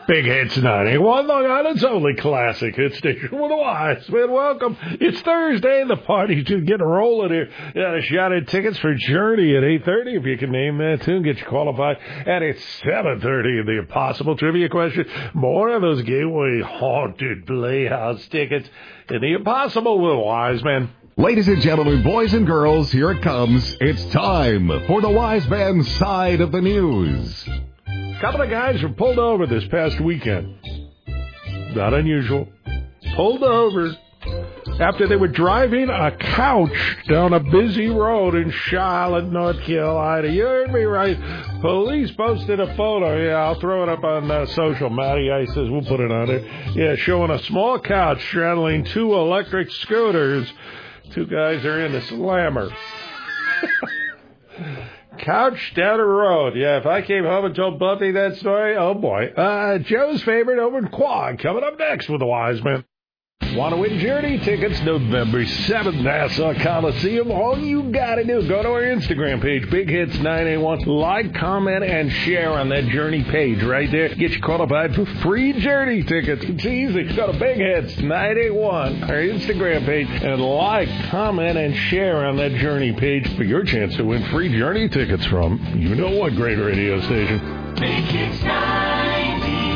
Big Hits 91, Long Island's only classic hit station with a wise man. Welcome. It's Thursday, and the party's just getting rolling here. Got a shot at tickets for Journey at 8:30. If you can name that tune, get you qualified. And it's 7:30 in the Impossible Trivia question. More of those Gateway Haunted Playhouse tickets in the Impossible with a wise man. Ladies and gentlemen, boys and girls, here it comes. It's time for the wise man's side of the news. A couple of guys were pulled over this past weekend. Not unusual. Pulled over after they were driving a couch down a busy road in Charlotte, North Carolina. You heard me right. Police posted a photo. Yeah, I'll throw it up on social. Matty Ice says we'll put it on it. Yeah, showing a small couch straddling two electric scooters. Two guys are in the slammer. Couch down the road. Yeah, if I came home and told Buffy that story, oh boy. Joe's favorite over in Quad coming up next with the wise man. Want to win Journey tickets November 7th, Nassau Coliseum? All you got to do, go to our Instagram page, Big Hits 981. Like, comment, and share on that Journey page right there. Get you qualified for free Journey tickets. It's easy. Go to Big Hits 981, our Instagram page, and like, comment, and share on that Journey page for your chance to win free Journey tickets from you know what great radio station. Big Hits 98.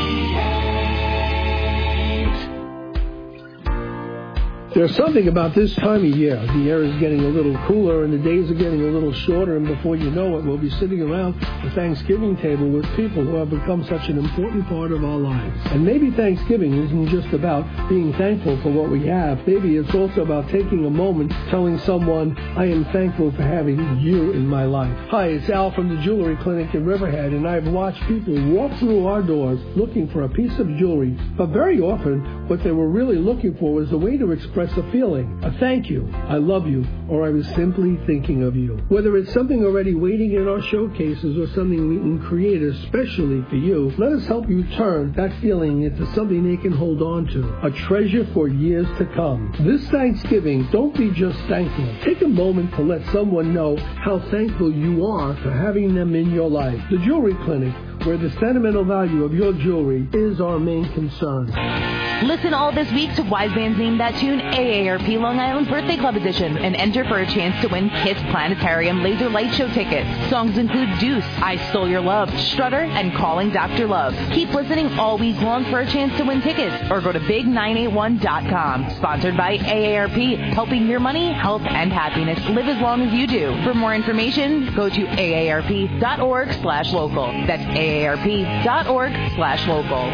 There's something about this time of year. The air is getting a little cooler and the days are getting a little shorter, and before you know it, we'll be sitting around the Thanksgiving table with people who have become such an important part of our lives. And maybe Thanksgiving isn't just about being thankful for what we have. Maybe it's also about taking a moment telling someone, I am thankful for having you in my life. Hi, it's Al from the Jewelry Clinic in Riverhead, and I've watched people walk through our doors looking for a piece of jewelry, but very often what they were really looking for was a way to express a feeling, a thank you, I love you, or I was simply thinking of you. Whether it's something already waiting in our showcases or something we can create especially for you, let us help you turn that feeling into something they can hold on to, a treasure for years to come. This Thanksgiving, don't be just thankful. Take a moment to let someone know how thankful you are for having them in your life. The Jewelry Clinic, where the sentimental value of your jewelry is our main concern. Listen all this week to Wise Man's Name That Tune AARP Long Island Birthday Club Edition and enter for a chance to win Kiss Planetarium Laser Light Show tickets. Songs include Deuce, I Stole Your Love, Strutter, and Calling Dr. Love. Keep listening all week long for a chance to win tickets or go to big981.com. Sponsored by AARP, helping your money, health, and happiness live as long as you do. For more information, go to aarp.org/local. That's aarp.org/local.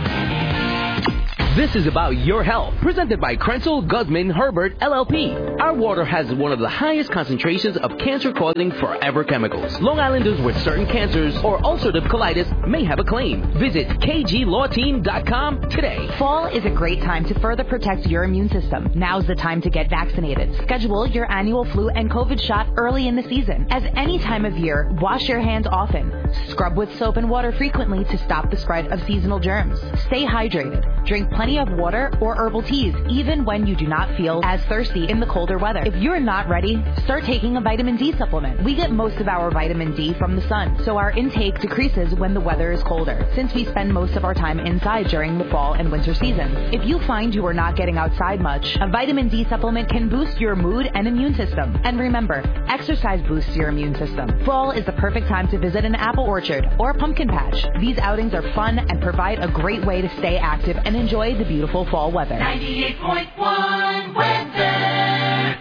This is about your health. Presented by Krenzel Guzman Herbert LLP. Our water has one of the highest concentrations of cancer-causing forever chemicals. Long Islanders with certain cancers or ulcerative colitis may have a claim. Visit kglawteam.com today. Fall is a great time to further protect your immune system. Now's the time to get vaccinated. Schedule your annual flu and COVID shot early in the season. As any time of year, wash your hands often. Scrub with soap and water frequently to stop the spread of seasonal germs. Stay hydrated. Drink plenty of water or herbal teas, even when you do not feel as thirsty in the colder weather. If you're not ready, start taking a vitamin D supplement. We get most of our vitamin D from the sun, so our intake decreases when the weather is colder, since we spend most of our time inside during the fall and winter seasons. If you find you are not getting outside much, a vitamin D supplement can boost your mood and immune system. And remember, exercise boosts your immune system. Fall is the perfect time to visit an apple orchard or pumpkin patch. These outings are fun and provide a great way to stay active and enjoy the beautiful fall weather. 98.1 weather.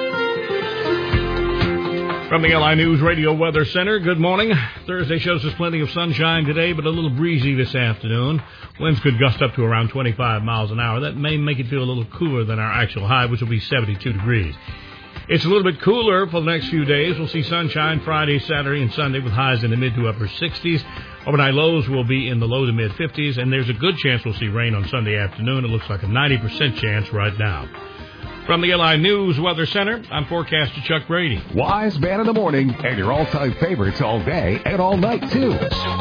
From the LI News Radio Weather Center, good morning. Thursday shows us plenty of sunshine today, but a little breezy this afternoon. Winds could gust up to around 25 miles an hour. That may make it feel a little cooler than our actual high, which will be 72 degrees. It's a little bit cooler for the next few days. We'll see sunshine Friday, Saturday, and Sunday with highs in the mid to upper 60s. Overnight lows will be in the low to mid 50s, and there's a good chance we'll see rain on Sunday afternoon. It looks like a 90% chance right now. From the LI News Weather Center, I'm forecaster Chuck Brady. Wise Man in the morning and your all-time favorites all day and all night, too.